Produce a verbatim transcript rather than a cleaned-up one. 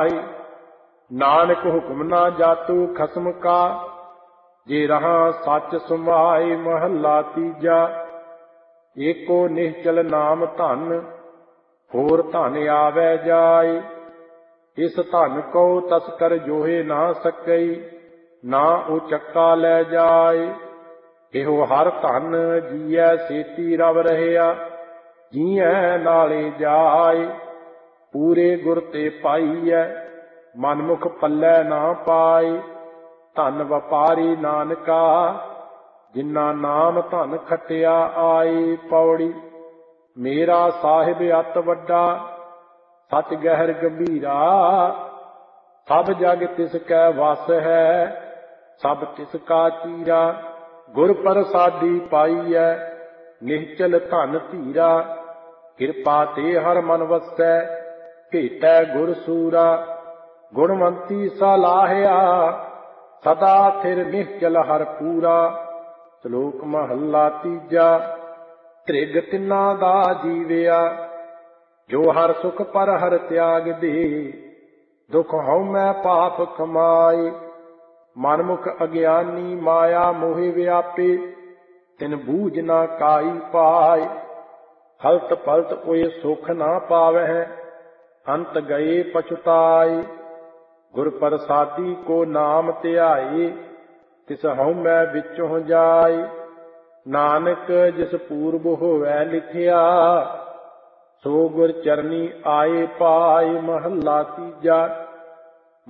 जाय। नानक हुक्म ना जातु खसम का, जे रहा सच सुमाय। महला तीजा। एको निश्चल नाम धन, होर धन आवे जाय। इस धन को तस्कर जोहे ना सकई, ना उचक्का लै जाय। एहो हर धन जीए सेती रव रहया, जीए नाले जाय। पूरे गुर ते पाईਐ, मनमुख पल्लै ना पाए। धन ਵਪਾਰੀ नानका, जिन्ना नाम धन खटिया आए। पौड़ी। मेरा साहिब अत वड्डा, सच गहर गंभीरा। सब जग तिसकै वस है, सब तिसका चीरा। गुर प्रसादी पाईਐ, निश्चल धन धीरा। किरपा ते हर मन वसै, भेटै गुर सूरा। गुणवंती सलाहिया, सदा थिर निश्चल हर पूरा। ਸ਼ਲੋਕ ਮਹੱਲਾ ਤੀਜਾ। ਤ੍ਰਿਗ ਤਿੰਨਾ ਦਾ ਜੀਵਿਆ, ਜੋ ਹਰ ਸੁਖ ਪਰ ਹਰ ਤਿਆਗ ਦੇ। ਦੁਖ ਹਉਮੈ ਪਾਪ ਕਮਾਏ, ਮਨਮੁਖ ਅਗਿਆਨੀ ਮਾਇਆ ਮੋਹਿ ਵਿਆਪੇ। ਤਿਨ ਬੂਝ ਨਾ ਕਾਈ ਪਾਏ, ਹਲਤ ਪਲਤ ਕੋਇ ਸੁਖ ਨਾ ਪਾਵਹਿ। ਅੰਤ ਗਏ ਪਛੁਤਾਏ, ਗੁਰ ਪ੍ਰਸਾਦੀ ਕੋ ਨਾਮ ਧਿਆਏ। ਤਿਸ ਹਉਮੈ ਵਿੱਚੋਂ ਜਾਏ, ਨਾਨਕ ਜਿਸ ਪੂਰਬ ਹੋਵੈ ਲਿਖਿਆ। ਸੋ ਗੁਰ ਚਰਨੀ ਆਏ ਪਾਏ। ਮਹੱਲਾ ਤੀਜਾ।